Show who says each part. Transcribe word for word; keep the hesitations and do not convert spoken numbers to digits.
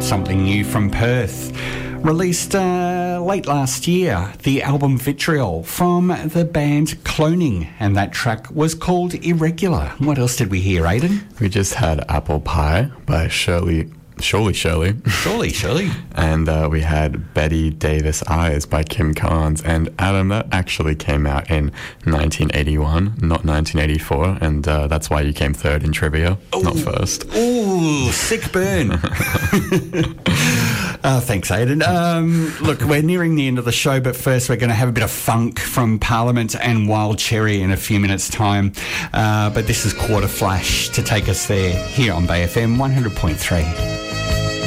Speaker 1: something new from Perth. Released uh, late last year, the album Vitriol from the band Cloning, and that track was called Irregular. What else did we hear, Aidan?
Speaker 2: We just had Apple Pie by Shirley, Surely Shirley.
Speaker 1: Surely Shirley.
Speaker 2: And uh, we had Betty Davis Eyes by Kim Carnes. And Adam, that actually came out in nineteen eighty-one, not nineteen eighty-four, and uh, that's why you came third in trivia, Ooh. not first.
Speaker 1: Ooh, sick burn. Uh, thanks, Aidan. Um, look, we're nearing the end of the show, but first we're going to have a bit of funk from Parliament and Wild Cherry in a few minutes' time. Uh, but this is Quarter Flash to take us there here on Bay F M one hundred point three.